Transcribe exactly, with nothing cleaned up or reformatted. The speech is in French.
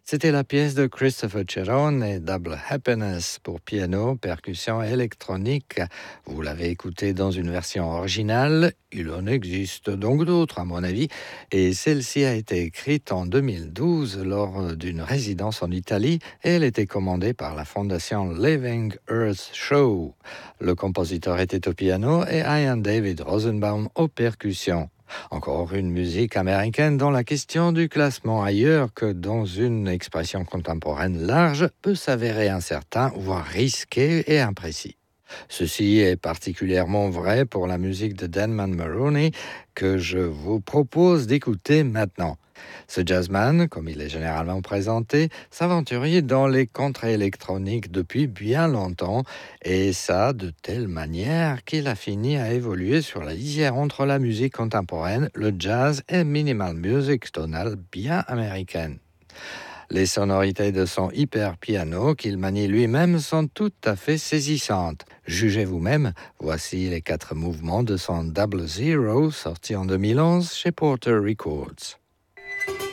C'était la pièce de Christopher Cerrone, Double Happiness pour piano, percussion électronique. Vous l'avez écouté dans une version originale. Il en existe donc d'autres, à mon avis. Et celle-ci a été écrite en deux mille douze lors d'une résidence en Italie et elle était commandée par la fondation Living Earth Show. Le compositeur était au piano et Ian David Rosenbaum aux percussions. Encore une musique américaine dont la question du classement ailleurs que dans une expression contemporaine large peut s'avérer incertain, voire risqué et imprécis. Ceci est particulièrement vrai pour la musique de Denman Maroney que je vous propose d'écouter maintenant. Ce jazzman, comme il est généralement présenté, s'aventurait dans les contrées électroniques depuis bien longtemps, et ça de telle manière qu'il a fini à évoluer sur la lisière entre la musique contemporaine, le jazz et minimal music tonale bien américaine. Les sonorités de son hyper piano qu'il manie lui-même sont tout à fait saisissantes. Jugez vous-même, voici les quatre mouvements de son Double Zero sorti en deux mille onze chez Porter Records.